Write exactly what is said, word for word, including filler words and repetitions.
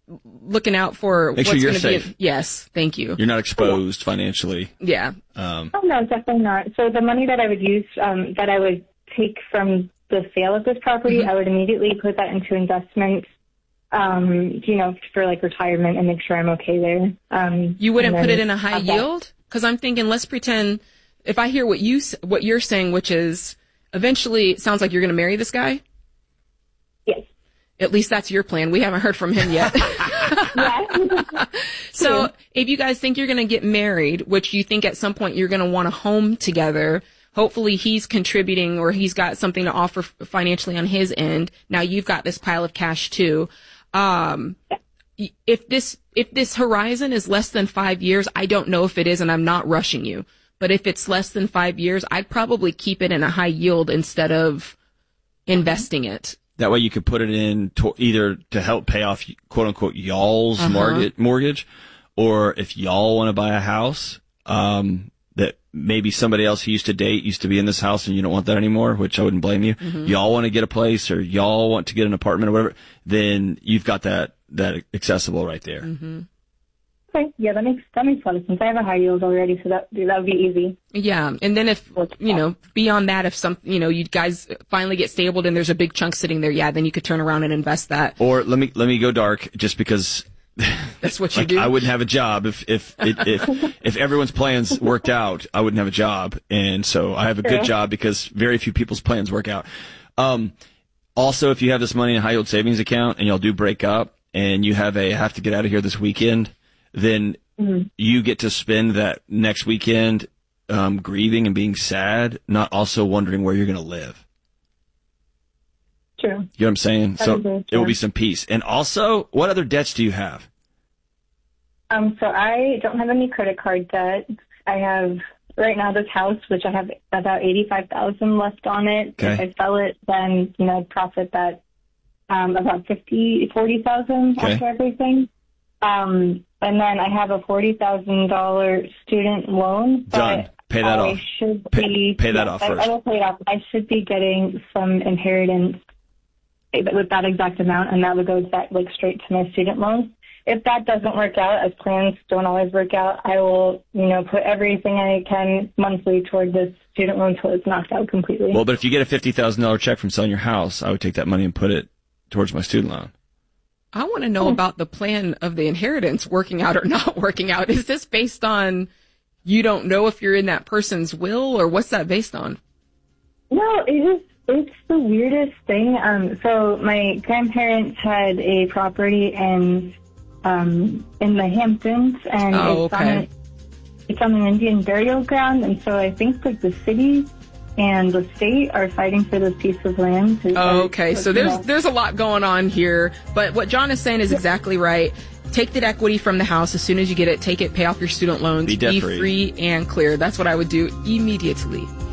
looking out for Make what's sure you're going to be. safe. Yes, thank you. You're not exposed financially. Yeah. Um, Oh, no, definitely not. So the money that I would use, um, that I would take from the sale of this property, Mm-hmm. I would immediately put that into investments, um, you know, for like retirement and make sure I'm okay there. Um, You wouldn't and put then it in a high have that- yield? Because I'm thinking, let's pretend, if I hear what you s- what you're saying, which is eventually it sounds like you're going to marry this guy. Yes. At least that's your plan. We haven't heard from him yet. Yeah. So if you guys think you're going to get married, which you think at some point you're going to want a home together, hopefully he's contributing or he's got something to offer financially on his end. Now you've got this pile of cash too. Um, if this, if this horizon is less than five years, I don't know if it is, and I'm not rushing you, but if it's less than five years, I'd probably keep it in a high yield instead of investing it. that way you could put it in to either to help pay off quote unquote y'all's uh-huh. mortgage, mortgage, or if y'all want to buy a house, um, that maybe somebody else who used to date used to be in this house and you don't want that anymore, which I wouldn't blame you. Mm-hmm. Y'all want to get a place or y'all want to get an apartment or whatever, then you've got that, that accessible right there. Mm-hmm. Okay. Yeah, that makes, that makes a lot of sense. I have a high yield already, so that, that would be easy. Yeah. And then if, you know, beyond that, if some, you know, you guys finally get stabled and there's a big chunk sitting there, yeah, then you could turn around and invest that. Or let me, let me go dark just because that's what you like, do. I wouldn't have a job if, if, if, if, if everyone's plans worked out, I wouldn't have a job. And so I have a good job because very few people's plans work out. Um, also, if you have this money in a high yield savings account and y'all do break up and you have a have to get out of here this weekend, then mm-hmm. you get to spend that next weekend um, grieving and being sad, not also wondering where you're going to live. True. You know what I'm saying? That so it will be some peace. And also, what other debts do you have? Um, so I don't have any credit card debt. I have right now this house, which I have about eighty-five thousand left on it. Okay. If I sell it, then you know I'd profit that um, about fifty, forty thousand okay. after everything. Um, and then I have a forty thousand dollar student loan. Done. Pay that I off. Should pay, be, pay that yes, off I, first. I will pay it off. I should be getting some inheritance with that exact amount, and that would go that like straight to my student loans. If that doesn't work out, as plans don't always work out, I will, you know, put everything I can monthly toward this student loan until it's knocked out completely. Well, but if you get a fifty thousand dollars check from selling your house, I would take that money and put it towards my student loan. I want to know about the plan of the inheritance working out or not working out. Is this based on you don't know if you're in that person's will, or what's that based on? No, it is. It's the weirdest thing. Um, so my grandparents had a property in um, in the Hamptons, and oh, it's, okay. on a, it's on an Indian burial ground, and so I think like the city and the state are fighting for this piece of land. To, oh, okay, so there's know. there's a lot going on here, but what John is saying is exactly right. Take that equity from the house as soon as you get it. Take it, pay off your student loans, be, be free and clear. That's what I would do immediately.